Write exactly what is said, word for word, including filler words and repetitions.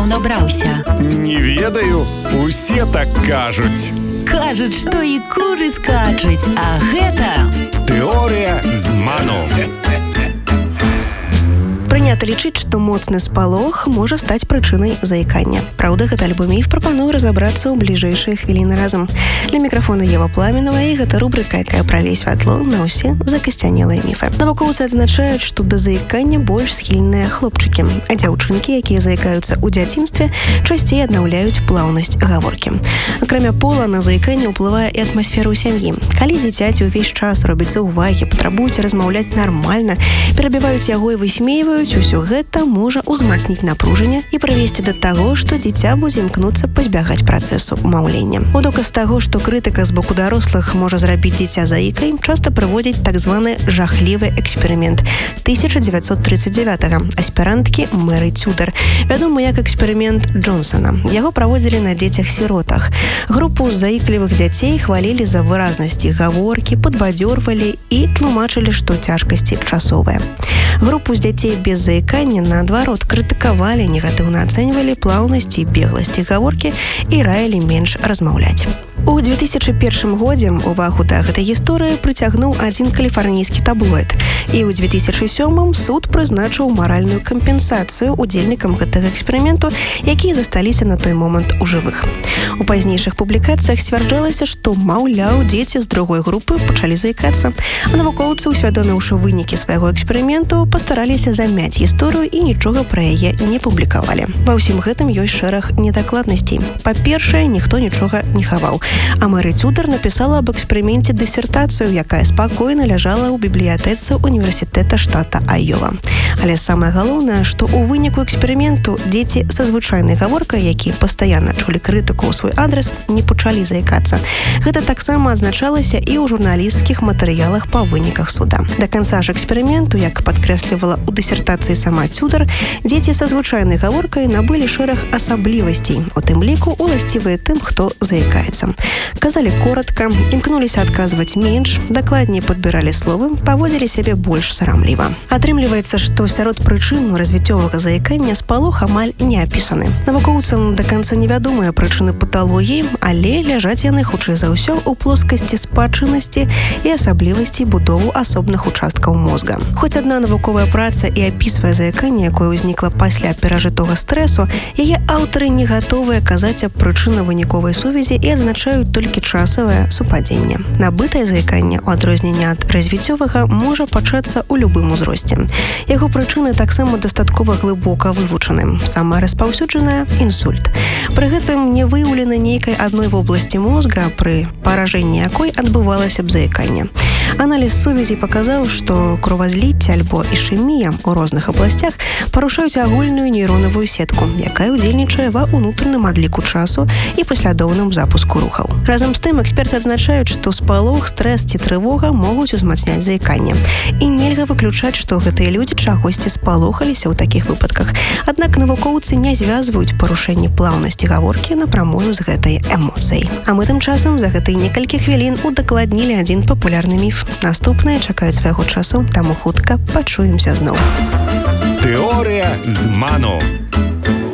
нядаўна браўся? Не ведаю, усе так кажуць. Кажуць, што і куры скачуць, а гэта... Тэорыя зману. Прынята лічыць, што моцны спалох можа стаць прычынай заікання. Праўда, гэта альбо міф, прапаную разабрацца ў бліжэйшыя хвіліны разам. Для мікрафона Ева Пламенова, і гэта рубрыка, якая прале святло на ўсе закасцянелыя міфы. Навукоўцы адзначаюць, што да заікання больш схільныя хлопчыкі, а дзяўчынкі, якія заікаюцца ў дзяцінстве, часцей аднаўляюць плаўнасць гаворкі. Акрамя пола, на заіканне ўплывае і атмасфера ў сям'і. Калі дзіцяці ўвесь час робяць заўвагі, патрабуюць размаўляць нармальна, перабіваюць яго і высмейваюць, усё гэта можа ўзмацніць напружанне і прывесці да таго, што дзіця будзе імкнуцца пазбягаць працэсу маўлення. У доказ таго, што крытыка з боку дарослых можа зрабіць дзіця заікай, часта прыводзіць так званы жахлівы эксперымент тысяча дзевяцьсот тридцать девятого аспіранткі Мэры Тюдар, вядомы як эксперымент Джонсона. Яго праводзілі на дзецях-сіротах. Групу заіклівых дзяцей хвалілі за выразнасць іх гаворкі, падбадзёрвалі і тлумачылі, што цяжкасці часовыя. Групу з дзяцей без заікання, наадварот, крытыкавалі, негатыўна ацэньвалі плаўнасць і бегласць іх гаворкі і раілі менш размаўляць. У две тысячи первом годзе увагу да гэтай гісторыі прыцягнуў адзін каліфарнійскі таблоід, і ў две тысячи сёмым суд прызначыў маральную кампенсацыю удзельнікам гэтага эксперыменту, якія засталіся на той момант у жывых. У пазнейшых публікацыях сцвярджалася, што, маўляў, дзеці з другой групы пачалі заікацца, а навукоўцы, усвядоміўшы вынікі свайго эксперыменту, пастараліся замяць гісторыю і нічога пра яе не публікавалі. Ва ўсім гэтым ёсць шэраг недакладнасцей. Па-першае, ніхто нічога не хаваў. А Мэри Тюдар напісала аб эксперыменце дысертацыю, якая спакойна ляжала ў бібліятэцы універсітэта штата Айова. Але самае галоўнае, што ў выніку эксперыменту дзеці са звычайнай гаворкай, якія пастаянна чулі крытыку ў свой адрес, не пачалі заікацца. Гэта таксама адзначалася і ў журналісцкіх матэрыялах па выніках суда. Да канца ж эксперыменту, як падкрэслівала ў дысертацыі сама Тюдар, дзеці са звычайнай гаворкай набылі шэраг асаблівасцей, у тым ліку уласцівыя тым, хто заікаецца. Казалі коротка, імкнуліся адказваць менш, дакладней падбіралі словы, паводзілі сябе больш сарамліва. Атрымліваецца, што сярод прычын развіццёвага заікання спалох амаль не апісаны. Навукоўцам да канца невядомыя прычыны паталогіі, але ляжаць яны хутчэй за ўсё ў плоскасці спадчыннасці і асаблівасцей будову асобных участкаў мозга. Хоць адна навуковая праца і апісвае заіканне, якое ўзнікла пасля перажытога стрэсу, яе аўтары не гатовыя казаць аб прычынна-выніковай сувязі і адзначаюць толькі часавае супадзенне. Набытае заіканне, у адрозненне ад развіццёвага, можа пачацца ў любым узросце. Яго прычыны таксама дастаткова глыбока вывучаны. Самая распаўсюджаная – інсульт. Пры гэтым не выяўлена нейкай адной вобласці мозга, пры паражэнні якой адбывалася б заіканне. Аналіз сувязі паказаў, што кровазліцце альбо ішэмія ў розных абласцях парушаюць агульную нейронавую сетку, якая ўдзельнічае ва ўнутраным адліку часу і паслядоўным запуску рухаў. Разам з тым, эксперты адзначаюць, што спалох, стрэс ці трывога могуць узмацняць заіканне. І нельга выключаць, што гэтыя людзі чагосьці спалохаліся ў такіх выпадках. Аднак навукоўцы не звязваюць парушэнне плаўнасці гаворкі напрамую з гэтай эмоцыяй. А мы тым часам за гэтыя некалькі хвілін удакладнілі адзін папулярны міф. Наступныя чакаюць свайго часу, таму хутка пачуемся зноў. Тэорыя зману.